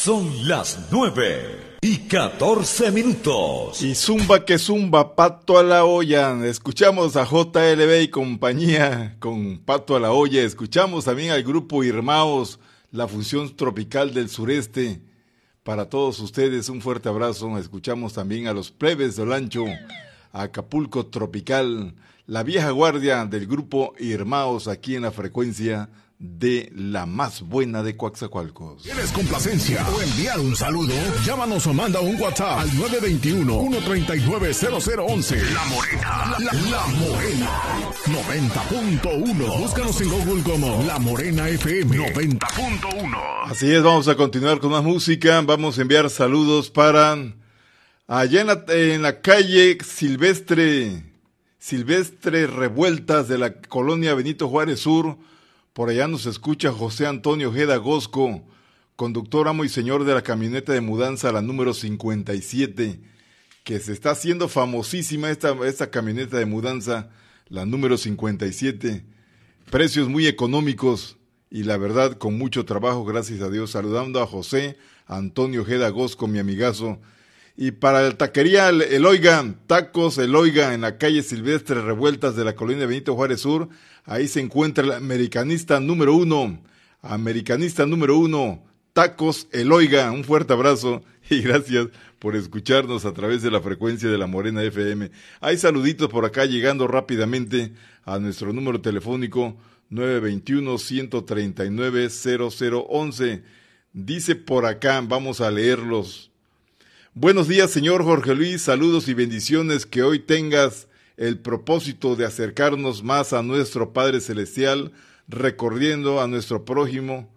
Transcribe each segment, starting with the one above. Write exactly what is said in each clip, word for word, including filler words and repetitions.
Son las nueve y catorce minutos. Y zumba que zumba, Pato a la olla. Escuchamos a J L B y compañía con Pato a la olla. Escuchamos también al grupo Irmãos, la función tropical del sureste. Para todos ustedes un fuerte abrazo. Escuchamos también a los plebes de Olancho, a Acapulco Tropical, la vieja guardia del grupo Irmãos aquí en la frecuencia de la más buena de Coatzacoalcos. ¿Tienes complacencia o enviar un saludo? Llámanos o manda un WhatsApp al nueve dos uno, uno tres nueve, cero cero once. La Morena, la, la Morena noventa punto uno. Búscanos en Google como La Morena F M noventa punto uno. Así es, vamos a continuar con más música. Vamos a enviar saludos para allá en la, en la calle Silvestre, Silvestre Revueltas de la colonia Benito Juárez Sur. Por allá nos escucha José Antonio Ojeda Gosco, conductor, amo y señor de la camioneta de mudanza, la número cincuenta y siete, que se está haciendo famosísima esta, esta camioneta de mudanza, la número cincuenta y siete. Precios muy económicos y la verdad con mucho trabajo, gracias a Dios. Saludando a José Antonio Ojeda Gosco, mi amigazo. Y para la taquería El, El Oiga, Tacos El Oiga, en la calle Silvestre Revueltas de la colonia Benito Juárez Sur, ahí se encuentra el americanista número uno, americanista número uno, Tacos El Oiga. Un fuerte abrazo y gracias por escucharnos a través de la frecuencia de la Morena F M. Hay saluditos por acá llegando rápidamente a nuestro número telefónico nueve dos uno, uno tres nueve, cero cero once. Dice por acá, vamos a leerlos. Buenos días, señor Jorge Luis, saludos y bendiciones, que hoy tengas el propósito de acercarnos más a nuestro Padre Celestial, recorriendo a nuestro prójimo,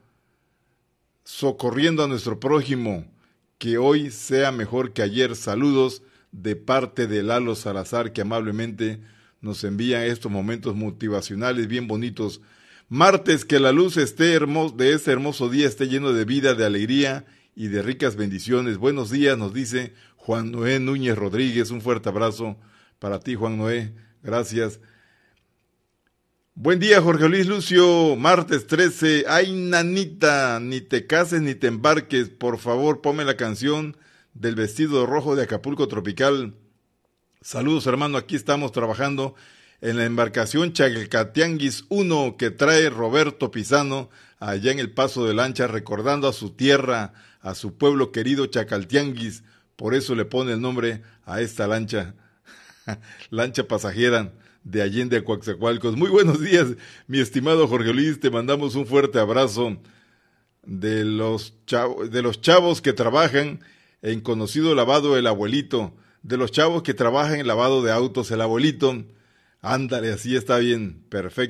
socorriendo a nuestro prójimo, que hoy sea mejor que ayer. Saludos de parte de Lalo Salazar, que amablemente nos envía estos momentos motivacionales bien bonitos. Martes, que la luz esté hermoso, de este hermoso día esté lleno de vida, de alegría y de ricas bendiciones. Buenos días, nos dice Juan Noé Núñez Rodríguez. Un fuerte abrazo para ti, Juan Noé. Gracias. Buen día, Jorge Luis Lucio. Martes trece. Ay, nanita, ni te cases ni te embarques. Por favor, ponme la canción del vestido rojo de Acapulco Tropical. Saludos, hermano. Aquí estamos trabajando en la embarcación Chacaltianguis uno que trae Roberto Pisano allá en el Paso de Lancha, recordando a su tierra, a su pueblo querido Chacaltianguis. Por eso le pone el nombre a esta lancha, lancha pasajera de Allende, Coatzacoalcos. Muy buenos días, mi estimado Jorge Luis, te mandamos un fuerte abrazo de los chavos, de los chavos que trabajan en conocido lavado El Abuelito, de los chavos que trabajan en lavado de autos El Abuelito. Ándale, así está bien, perfecto.